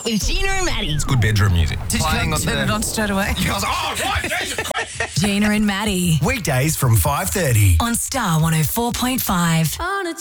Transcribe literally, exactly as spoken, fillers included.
with Gina and Maddie. It's good bedroom music. Did you Playing go on turn the- it on straight away? I was like, oh, right, Jesus Christ. Gina and Maddie Weekdays from five thirty. on Star one oh four point five. On a